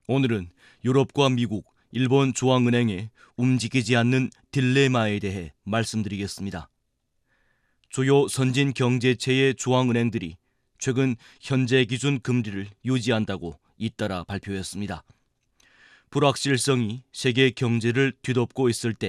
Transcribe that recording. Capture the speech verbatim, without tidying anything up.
오늘은 유럽과 미국, 일본 중앙은행의 움직이지 않는 딜레마에 대해 말씀드리겠습니다. 주요 선진 경제체의 중앙은행들이 최근 현재 기준 금리를 유지한다고 잇따라 발표했습니다. 불확실성이 세계 경제를 뒤덮고 있을 때